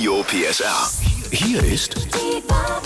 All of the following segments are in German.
Radio PSR. Hier ist Die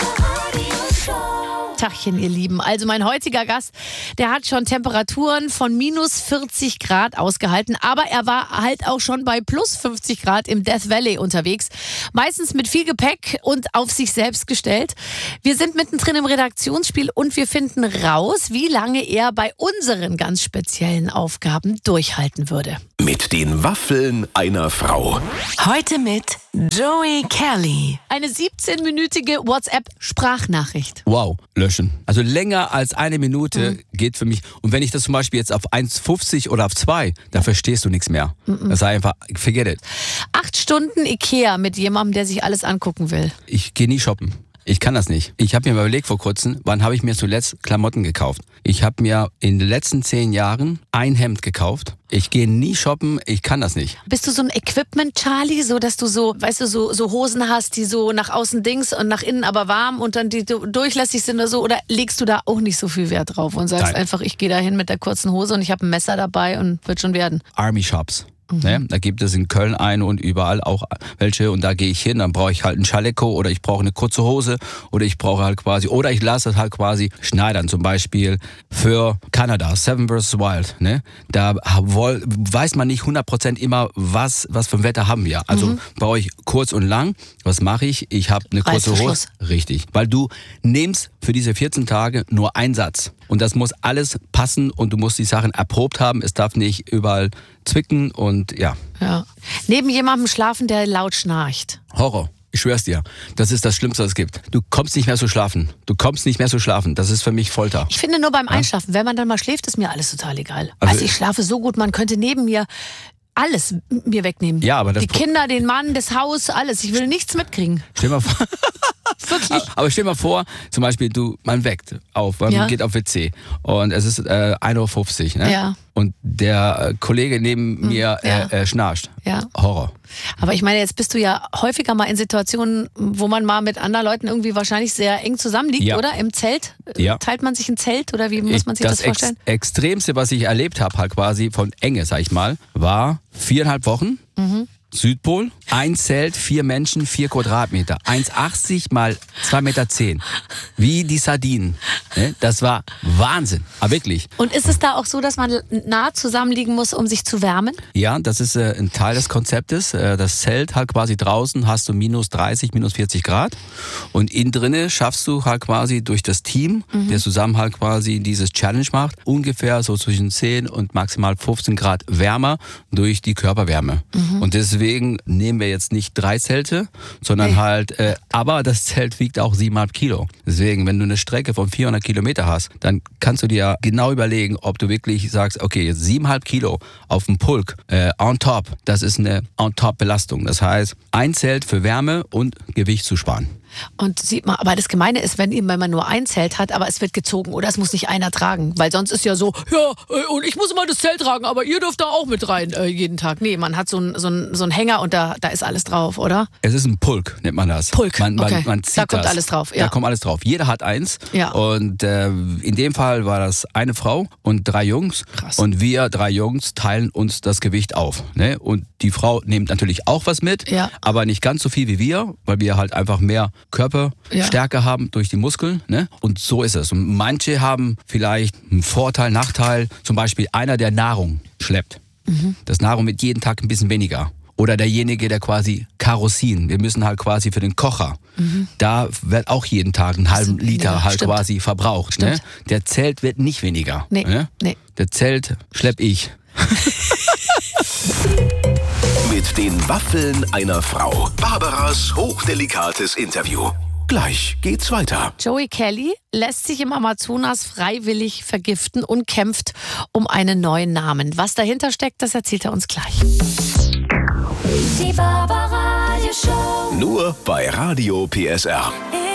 Barbaradio-Show. Tagchen, ihr Lieben. Also mein heutiger Gast, der hat schon Temperaturen von minus 40 Grad ausgehalten, aber er war halt auch schon bei plus 50 Grad im Death Valley unterwegs. Meistens mit viel Gepäck und auf sich selbst gestellt. Wir sind mittendrin im Redaktionsspiel und wir finden raus, wie lange er bei unseren ganz speziellen Aufgaben durchhalten würde. mit den Waffeln einer Frau. Heute mit Joey Kelly. Eine 17-minütige WhatsApp-Sprachnachricht. Wow, löschen. Also länger als eine Minute geht für mich. Und wenn ich das zum Beispiel jetzt auf 1,50 oder auf 2, dann verstehst du nichts mehr. Das sei einfach, forget it. 8 Stunden Ikea mit jemandem, der sich alles angucken will. Ich gehe nie shoppen. Ich kann das nicht. Ich habe mir mal überlegt vor kurzem, wann habe ich mir zuletzt Klamotten gekauft. Ich habe mir in den letzten 10 Jahren ein Hemd gekauft. Ich gehe nie shoppen, ich kann das nicht. Bist du so ein Equipment-Charlie, so dass du so, weißt du, so Hosen hast, die so nach außen Dings und nach innen aber warm und dann die durchlässig sind oder so? Oder legst du da auch nicht so viel Wert drauf und sagst Nein. einfach, ich gehe da hin mit der kurzen Hose und ich habe ein Messer dabei und wird schon werden? Army Shops. Ne? Da gibt es in Köln eine und überall auch welche und da gehe ich hin, dann brauche ich halt ein Chaleko oder ich brauche eine kurze Hose oder ich brauche halt quasi, oder ich lasse das halt quasi schneidern, zum Beispiel für Kanada, Seven vs. Wild. Ne? Da weiß man nicht 100% immer, was für ein Wetter haben wir. Also brauche ich kurz und lang. Was mache ich? Ich habe eine kurze Hose. Reißverschluss. Richtig, weil du nimmst für diese 14 Tage nur einen Satz. Und das muss alles passen und du musst die Sachen erprobt haben. Es darf nicht überall zwicken und ja. Ja. Neben jemandem schlafen, der laut schnarcht. Horror. Ich schwör's dir. Das ist das Schlimmste, was es gibt. Du kommst nicht mehr zu schlafen. Das ist für mich Folter. Ich finde nur beim Einschlafen, wenn man dann mal schläft, ist mir alles total egal. Also Also ich schlafe so gut, man könnte neben mir alles mir wegnehmen. Ja, aber das die Kinder, den Mann, das Haus, alles. Ich will nichts mitkriegen. Stell mal vor, Wirklich. aber stell mal vor, zum Beispiel man weckt auf, man Ja. geht auf WC und es ist 1:50 Uhr, ne? Ja. Und der Kollege neben mir ja. schnarcht. Ja. Horror. Aber ich meine, jetzt bist du ja häufiger mal in Situationen, wo man mal mit anderen Leuten irgendwie wahrscheinlich sehr eng zusammenliegt, Ja. oder? Im Zelt? Ja. Teilt man sich ein Zelt oder wie muss man sich das vorstellen? Extremste, was ich erlebt habe, halt quasi von Enge, sag ich mal, war 4,5 Wochen. Südpol, ein Zelt, 4 Menschen, 4 Quadratmeter, 1,80 mal 2,10 Meter. Wie die Sardinen. Ne? Das war Wahnsinn. Aber wirklich. Und ist es da auch so, dass man nah zusammenliegen muss, um sich zu wärmen? Ja, das ist ein Teil des Konzeptes. Das Zelt halt quasi draußen hast du minus 30, minus 40 Grad. Und innen drinne schaffst du halt quasi durch das Team, der zusammen halt quasi dieses Challenge macht, ungefähr so zwischen 10 und maximal 15 Grad wärmer durch die Körperwärme. Und deswegen nehmen wir jetzt nicht 3 Zelte, sondern aber das Zelt wiegt auch 7,5 Kilo. Deswegen, wenn du eine Strecke von 400 Kilometer hast, dann kannst du dir genau überlegen, ob du wirklich sagst, okay, jetzt 7,5 Kilo auf dem Pulk on top, das ist eine on top Belastung. Das heißt, ein Zelt für Wärme und Gewicht zu sparen. Und sieht man, aber das Gemeine ist, wenn man nur ein Zelt hat, aber es wird gezogen oder es muss nicht einer tragen. Weil sonst ist ja so, und ich muss immer das Zelt tragen, aber ihr dürft da auch mit rein jeden Tag. Nee, man hat so einen Hänger und da ist alles drauf, oder? Es ist ein Pulk, nennt man das. Pulk, Man okay. zieht Da kommt das. alles drauf, ja. Da kommt alles drauf. Jeder hat eins. Ja. Und in dem Fall war das eine Frau und 3 Jungs. Krass. Und wir 3 Jungs teilen uns das Gewicht auf. Ne? Und die Frau nimmt natürlich auch was mit, Ja. aber nicht ganz so viel wie wir, weil wir halt einfach mehr Körperstärke haben durch die Muskeln. Ne? Und so ist es. Und manche haben vielleicht einen Vorteil, Nachteil. Zum Beispiel einer, der Nahrung schleppt. Das Nahrung wird jeden Tag ein bisschen weniger. Oder derjenige, der quasi Kerosin, wir müssen halt quasi für den Kocher, da wird auch jeden Tag einen halben Liter weniger, halt stimmt. quasi verbraucht. Ne? Stimmt. Der Zelt wird nicht weniger. Nee, Ne? nee. Der Zelt schlepp ich. Mit den Waffeln einer Frau. Barbaras hochdelikates Interview. Gleich geht's weiter. Joey Kelly lässt sich im Amazonas freiwillig vergiften und kämpft um einen neuen Namen. Was dahinter steckt, das erzählt er uns gleich. Die Barbaradio-Show. Nur bei Radio PSR.